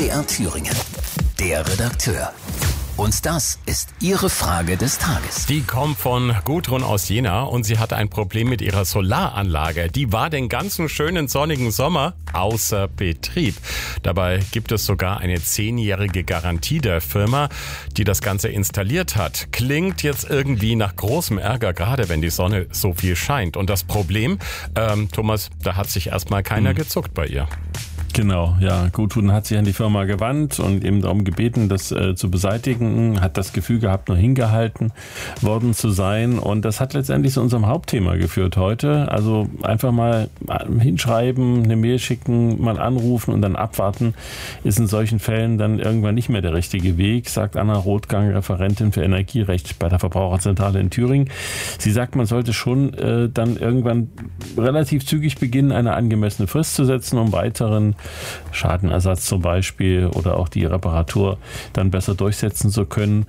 MDR Thüringen. Der Redakteur. Und das ist Ihre Frage des Tages. Die kommt von Gudrun aus Jena und sie hatte ein Problem mit ihrer Solaranlage. Die war den ganzen schönen sonnigen Sommer außer Betrieb. Dabei gibt es sogar eine 10-jährige Garantie der Firma, die das Ganze installiert hat. Klingt jetzt irgendwie nach großem Ärger, gerade wenn die Sonne so viel scheint. Und das Problem, Thomas, da hat sich erstmal keiner gezuckt bei ihr. Genau, ja. Gudrun hat sich an die Firma gewandt und eben darum gebeten, das zu beseitigen, hat das Gefühl gehabt, nur hingehalten worden zu sein. Und das hat letztendlich zu unserem Hauptthema geführt heute. Also einfach mal hinschreiben, eine Mail schicken, mal anrufen und dann abwarten, ist in solchen Fällen dann irgendwann nicht mehr der richtige Weg, sagt Anna Rothgang, Referentin für Energierecht bei der Verbraucherzentrale in Thüringen. Sie sagt, man sollte schon dann irgendwann relativ zügig beginnen, eine angemessene Frist zu setzen, um weiteren Schadenersatz zum Beispiel oder auch die Reparatur dann besser durchsetzen zu können.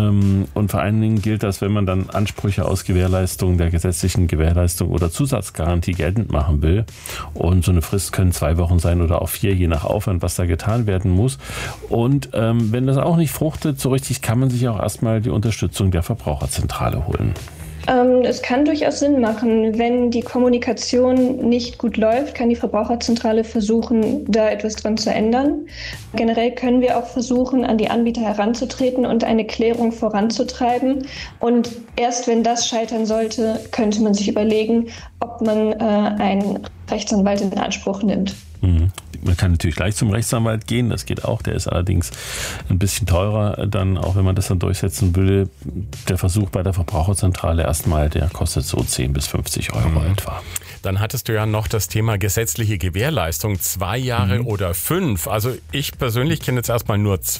Und vor allen Dingen gilt das, wenn man dann Ansprüche aus Gewährleistung, der gesetzlichen Gewährleistung oder Zusatzgarantie geltend machen will. Und so eine Frist können 2 Wochen sein oder auch 4, je nach Aufwand, was da getan werden muss. Und wenn das auch nicht fruchtet, so richtig, kann man sich auch erstmal die Unterstützung der Verbraucherzentrale holen. Es kann durchaus Sinn machen. Wenn die Kommunikation nicht gut läuft, kann die Verbraucherzentrale versuchen, da etwas dran zu ändern. Generell können wir auch versuchen, an die Anbieter heranzutreten und eine Klärung voranzutreiben. Und erst wenn das scheitern sollte, könnte man sich überlegen, ob man einen Rechtsanwalt in Anspruch nimmt. Man kann natürlich gleich zum Rechtsanwalt gehen, das geht auch, der ist allerdings ein bisschen teurer dann, auch wenn man das dann durchsetzen will. Der Versuch bei der Verbraucherzentrale erstmal, der kostet so 10 bis 50 Euro etwa. Dann hattest du ja noch das Thema gesetzliche Gewährleistung, 2 Jahre oder 5. Also ich persönlich kenne jetzt erstmal nur 2.